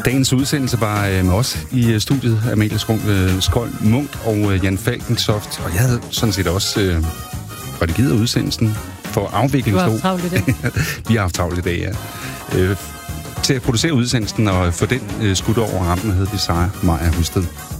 Dagens udsendelse var med os i studiet, Amalie Skold Munk og Jan Falkentoft. Og jeg havde sådan set også redigeret udsendelsen for afvikling. Du har haft travlt i dag. Vi har haft travlt i dag, ja. Til at producere udsendelsen og få den skudt over rampen, hed vi Sara Maja Husted.